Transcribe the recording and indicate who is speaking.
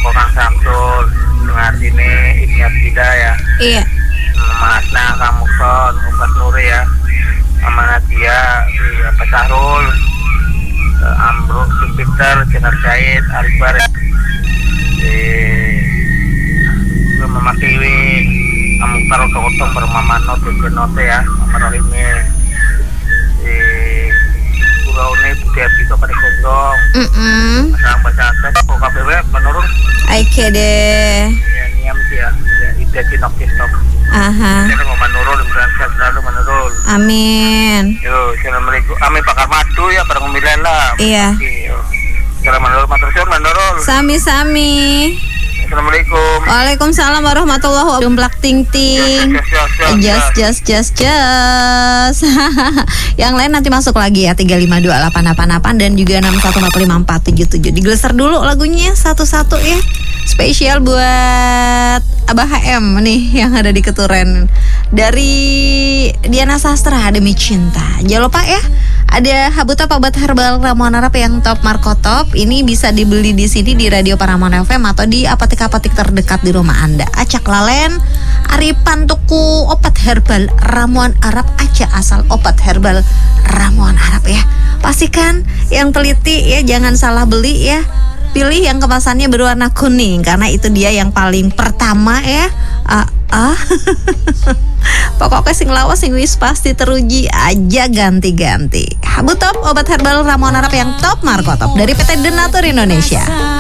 Speaker 1: Kang Samsul, dengan sini Ibni Abdillah ya.
Speaker 2: Iya.
Speaker 1: Mama Asna, Kang Mukson, Ubat Nuri ya. Mama Nadia, Pak Sahrul, Amruk, Peter, Jenar Syahid, Albar ya. Mama Kiwi, Amuktar, Otong, Mama Not, Note ya, Mama Rohimnya. Surau ini Budi Abdito pada Gondong. Masalah baca akses, kok KPW menurun.
Speaker 2: Oke deh.
Speaker 1: Ya, niam sih ya. Ida Cinok Cinok.
Speaker 2: Aha.
Speaker 1: Jadi mau menurun, dan saya selalu menurun.
Speaker 2: Amin.
Speaker 1: Yo, assalamualaikum. Amin Pakar Madu ya, bareng Milela.
Speaker 2: Iya.
Speaker 1: Kalau menurun, matur menurun.
Speaker 2: Sami-sami.
Speaker 1: Assalamualaikum.
Speaker 2: Waalaikumsalam warahmatullahi wabarakatuh. Dumplak ting ting. Just. Yang lain nanti masuk lagi ya 3528888 dan juga 6145477. Digeleser dulu lagunya satu-satu ya. Spesial buat Abah HM nih yang ada di Keturen. Dari Diana Sastra, Demi Cinta. Jangan lupa ya, ada Habutop obat herbal ramuan Arab yang top Markotop. Ini bisa dibeli di sini di Radio Paramount FM atau di apotek-apotek terdekat di rumah Anda. Acak lalen, Aripan tuku obat herbal ramuan Arab aja, asal obat herbal ramuan Arab ya. Pastikan yang teliti ya, jangan salah beli ya. Pilih yang kemasannya berwarna kuning karena itu dia yang paling pertama ya. Pokoknya sing lawas sing wis pasti teruji aja ganti-ganti. Habutop obat herbal ramuan Arab yang top Markotop dari PT Denatur Indonesia.